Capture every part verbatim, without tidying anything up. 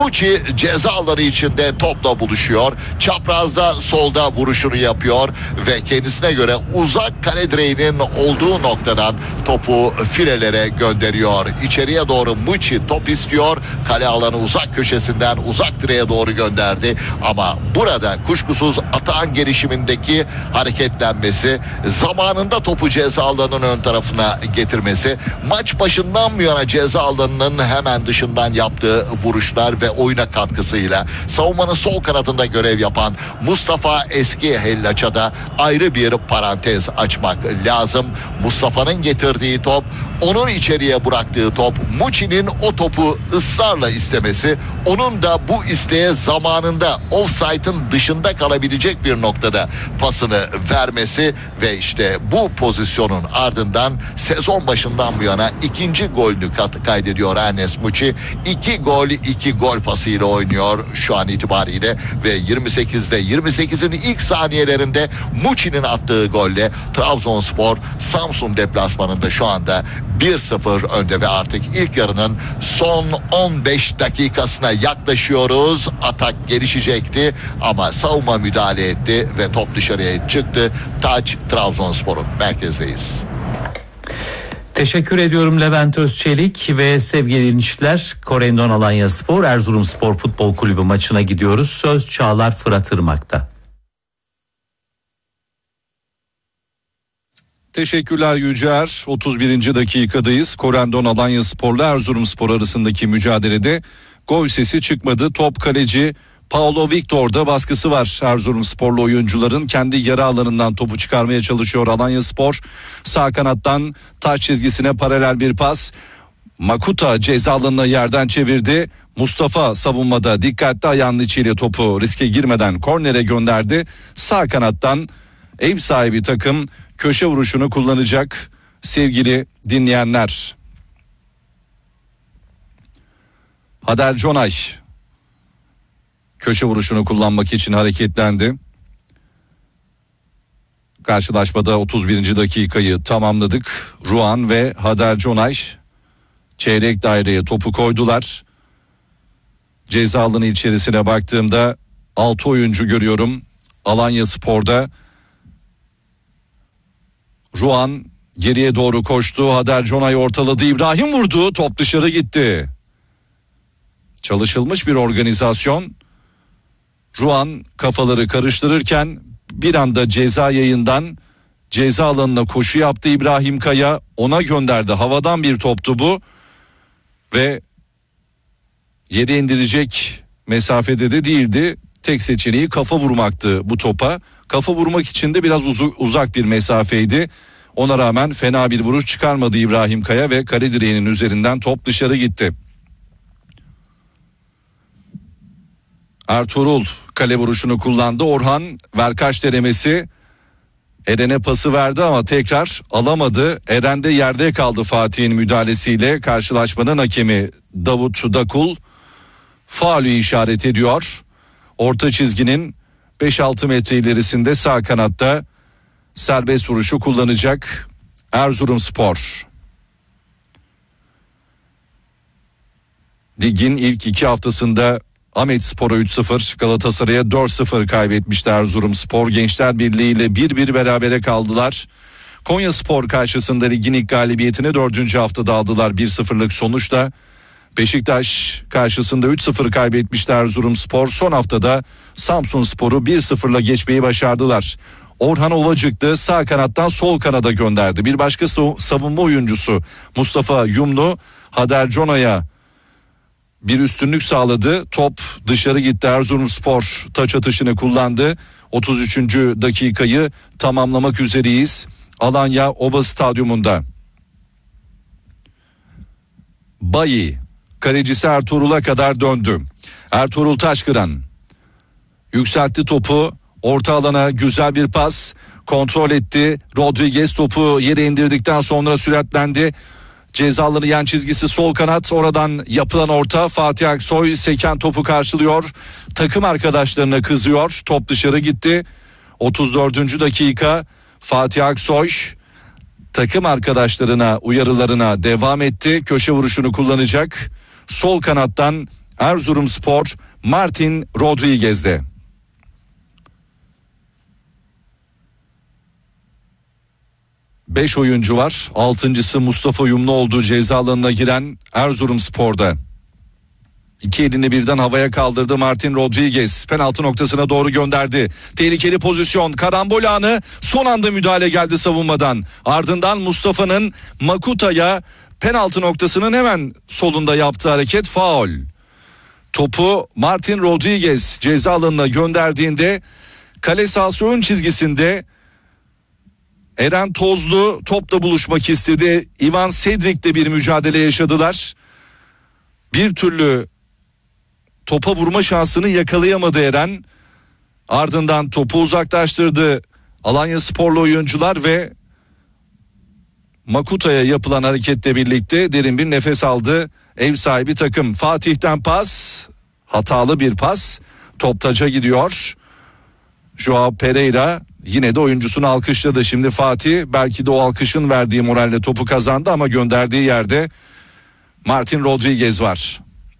Muçi ceza alanı içinde topla buluşuyor. Çaprazda solda vuruşunu yapıyor ve kendisine göre uzak kale direğinin olduğu noktadan topu filelere gönderiyor. İçeriye doğru Muçi top istiyor. Kale alanı uzak köşesinden uzak direğe doğru gönderdi. Ama burada kuşkusuz atağın gelişimindeki hareketlenmesi, zamanında topu ceza alanının ön tarafına getirmesi, maç başından bu yana ceza alanının hemen dışından yaptığı vuruşlar ve oyuna katkısıyla savunmanın sol kanadında görev yapan Mustafa Eski Hellaç'a da ayrı bir parantez açmak lazım. Mustafa'nın getirdiği top, onun içeriye bıraktığı top, Muçi'nin o topu ısrarla istemesi, onun da bu isteğe zamanında offside'ın dışında kalabilecek bir noktada pasını vermesi ve işte bu pozisyonun ardından sezon başından bu yana ikinci golünü kaydediyor Enes Muçi. İki gol, iki gol pasıyla oynuyor şu an itibariyle ve yirmi sekizde yirmi sekizin ilk saniyelerinde Muçi'nin attığı golle Trabzonspor Samsun deplasmanında şu anda bir sıfır önde ve artık ilk yarının son on beş dakikasına yaklaşıyoruz. Atak gelişecekti ama savunma müdahale etti ve top dışarıya çıktı. Taç Trabzonspor'un, merkezdeyiz. Teşekkür ediyorum Levent Özçelik ve sevgili dinleyiciler, Korendon Alanyaspor Erzurumspor Futbol Kulübü maçına gidiyoruz. Söz Çağlar Fırat Irmak'ta. Teşekkürler Yücer. otuz birinci dakikadayız. Korendon Alanyaspor'la Erzurumspor arasındaki mücadelede gol sesi çıkmadı. Top kaleci Paulo Victor'da baskısı var. Erzurumsporlu oyuncuların kendi yarı alanından topu çıkarmaya çalışıyor Alanyaspor. Sağ kanattan taç çizgisine paralel bir pas. Makuta ceza alanına yerden çevirdi. Mustafa savunmada dikkatli ayağının içiyle topu riske girmeden kornere gönderdi. Sağ kanattan ev sahibi takım köşe vuruşunu kullanacak sevgili dinleyenler. Hader Conay köşe vuruşunu kullanmak için hareketlendi. Karşılaşmada otuz birinci dakikayı tamamladık. Ruan ve Hader Conay çeyrek daireye topu koydular. Ceza alanı içerisine baktığımda altı oyuncu görüyorum Alanyaspor'da. Ruan geriye doğru koştu. Hader Conay ortaladı. İbrahim vurdu. Top dışarı gitti. Çalışılmış bir organizasyon. Ruan kafaları karıştırırken bir anda ceza yayından ceza alanına koşu yaptı İbrahim Kaya. Ona gönderdi. Havadan bir toptu bu. Ve yere indirecek mesafede de değildi. Tek seçeneği kafa vurmaktı bu topa. Kafa vurmak için de biraz uzu, uzak bir mesafeydi. Ona rağmen fena bir vuruş çıkarmadı İbrahim Kaya ve kale direğinin üzerinden top dışarı gitti. Ertuğrul kale vuruşunu kullandı. Orhan verkaç denemesi. Eren'e pası verdi ama tekrar alamadı. Eren de yerde kaldı Fatih'in müdahalesiyle. Karşılaşmanın hakemi Davut Dakul faulü işaret ediyor. Orta çizginin beş altı metre ilerisinde sağ kanatta serbest vuruşu kullanacak Erzurumspor. Ligin ilk iki haftasında Ahmetspor'a üç sıfır, Galatasaray'a dört sıfır kaybetmişti Erzurumspor. Gençler Birliği ile bir bir berabere kaldılar. Konyaspor karşısında ligin ilk galibiyetini dördüncü haftada aldılar bir sıfırlık sonuçla. Beşiktaş karşısında üç sıfır kaybetmişti Erzurumspor. Son haftada Samsunspor'u bir sıfırla geçmeyi başardılar. Orhan Ovacık'tı, sağ kanattan sol kanada gönderdi. Bir başka savunma oyuncusu Mustafa Yumlu Hader Conay'a bir üstünlük sağladı. Top dışarı gitti. Erzurumspor taç atışını kullandı. otuz üçüncü dakikayı tamamlamak üzereyiz. Alanya Oba Stadyumunda. Bayi kalecisi Ertuğrul'a kadar döndü. Ertuğrul Taşkıran yükseltti topu. Orta alana güzel bir pas. Kontrol etti. Rodriguez topu yere indirdikten sonra süratlendi. Ceza alanı yan çizgisi sol kanat, oradan yapılan orta. Fatih Aksoy seken topu karşılıyor. Takım arkadaşlarına kızıyor. Top dışarı gitti. otuz dördüncü dakika Fatih Aksoy takım arkadaşlarına uyarılarına devam etti. Köşe vuruşunu kullanacak. Sol kanattan Erzurumspor Martin Rodriguez'de. Beş oyuncu var. Altıncısı Mustafa Yumlu olduğu ceza alanına giren Erzurumspor'da. İki elini birden havaya kaldırdı Martin Rodriguez. Penaltı noktasına doğru gönderdi. Tehlikeli pozisyon, karambol anı, son anda müdahale geldi savunmadan. Ardından Mustafa'nın Makuta'ya penaltı noktasının hemen solunda yaptığı hareket faul. Topu Martin Rodriguez ceza alanına gönderdiğinde kale sahası ön çizgisinde Eren Tozlu topla buluşmak istedi. Ivan Sedrik'le bir mücadele yaşadılar. Bir türlü topa vurma şansını yakalayamadı Eren. Ardından topu uzaklaştırdı Alanyasporlu oyuncular ve Makuta'ya yapılan hareketle birlikte derin bir nefes aldı ev sahibi takım. Fatih'ten pas, hatalı bir pas, top taça gidiyor. Joao Pereira yine de oyuncusunu alkışladı. Şimdi Fatih belki de o alkışın verdiği moralle topu kazandı ama gönderdiği yerde Martin Rodriguez var.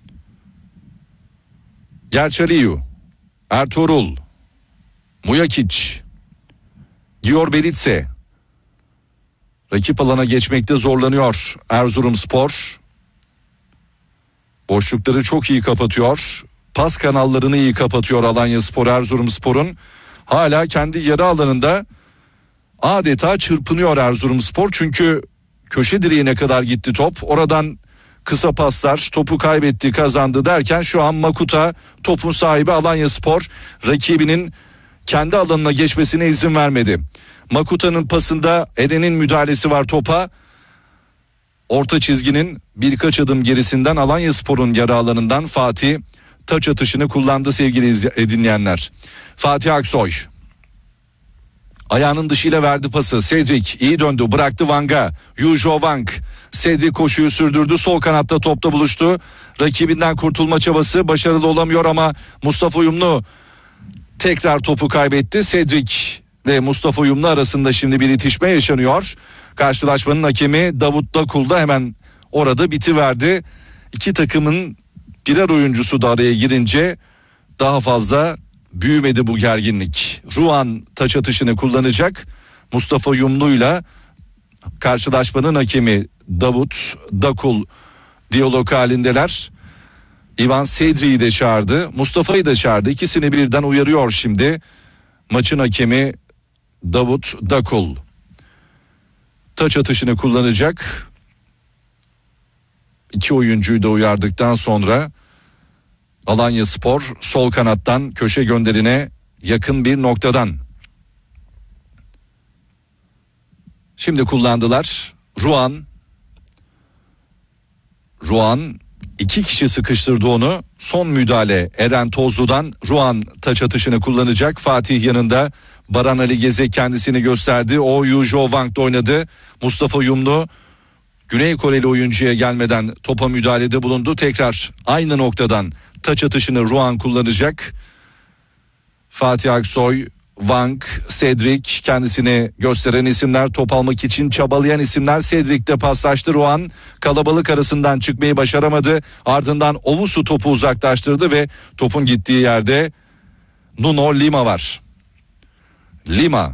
Gerçaliyu, Ertuğrul, Mujakic, Gior Belitse. Rakip alana geçmekte zorlanıyor Erzurumspor. Boşlukları çok iyi kapatıyor. Pas kanallarını iyi kapatıyor Alanyaspor. Erzurumspor'un hala kendi yarı alanında adeta çırpınıyor Erzurumspor. Çünkü köşe direğine kadar gitti top. Oradan kısa paslar, topu kaybetti, kazandı derken şu an Makuta topun sahibi Alanyaspor. Rakibinin kendi alanına geçmesine izin vermedi. Makuta'nın pasında Eren'in müdahalesi var topa. Orta çizginin birkaç adım gerisinden Alanyaspor'un yarı alanından Fatih taç atışını kullandı sevgili dinleyenler. Fatih Aksoy ayağının dışıyla verdi pası. Cedric iyi döndü, bıraktı Vang'a. Yujo Wang. Cedric koşuyu sürdürdü. Sol kanatta topla buluştu. Rakibinden kurtulma çabası başarılı olamıyor ama Mustafa Yumlu tekrar topu kaybetti. Cedric ve Mustafa Yumlu arasında şimdi bir itişme yaşanıyor. Karşılaşmanın hakemi Davut Dakul da hemen orada bitiverdi. İki takımın birer oyuncusu da araya girince daha fazla büyümedi bu gerginlik. Ruan taç atışını kullanacak. Mustafa Yumlu'yla karşılaşmanın hakemi Davut Dakul diyalog halindeler. Ivan Sedri'yi de çağırdı. Mustafa'yı da çağırdı. İkisini birden uyarıyor şimdi maçın hakemi Davut Dakul. Taç atışını kullanacak. İki oyuncuyu da uyardıktan sonra Alanyaspor sol kanattan köşe gönderine yakın bir noktadan. Şimdi kullandılar. Ruan. Ruan iki kişi sıkıştırdı onu. Son müdahale Eren Tozlu'dan. Ruan taç atışını kullanacak. Fatih yanında. Baran Ali Gezek kendisini gösterdi. O Yujo Wang'da oynadı. Mustafa Yumlu Güney Koreli oyuncuya gelmeden topa müdahalede bulundu. Tekrar aynı noktadan taç atışını Ruan kullanacak. Fatih Aksoy, Wang, Cedric kendisini gösteren isimler, top almak için çabalayan isimler. Cedric de paslaştı. Ruan kalabalık arasından çıkmayı başaramadı. Ardından Ovusu topu uzaklaştırdı ve topun gittiği yerde Nuno Lima var. Lima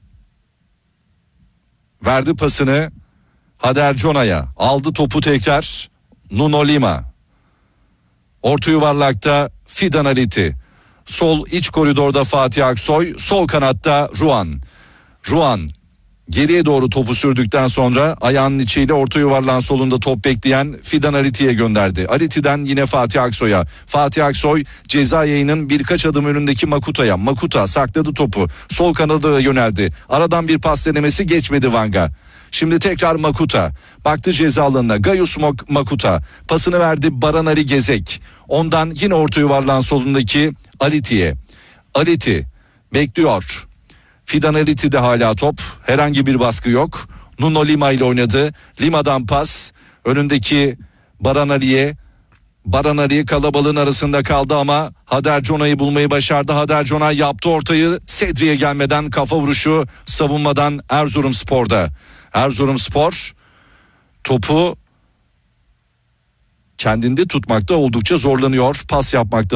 verdi pasını Hader Cona'ya, aldı topu tekrar Nuno Lima. Orta yuvarlakta Fidan Aliti. Sol iç koridorda Fatih Aksoy, sol kanatta Ruan. Ruan geriye doğru topu sürdükten sonra ayağının içiyle orta yuvarlağın solunda top bekleyen Fidan Aliti'ye gönderdi. Aliti'den yine Fatih Aksoy'a. Fatih Aksoy ceza yayının birkaç adım önündeki Makuta'ya. Makuta sakladı topu. Sol kanada yöneldi. Aradan bir pas denemesi geçmedi Vang'a. Şimdi tekrar Makuta. Baktı ceza alanına. Gayus Makuta. Pasını verdi Baran Ali Gezek. Ondan yine orta yuvarlağın solundaki Aliti'ye. Aliti bekliyor. Fidan Aliti'de hala top. Herhangi bir baskı yok. Nuno Lima ile oynadı. Lima'dan pas. Önündeki Baran Ali'ye. Baran Ali kalabalığın arasında kaldı ama Hader Cona'yı bulmayı başardı. Hader Cona yaptı ortayı. Sedri'ye gelmeden kafa vuruşu savunmadan Erzurumspor'da. Erzurumspor topu kendinde tutmakta oldukça zorlanıyor. Pas yapmakta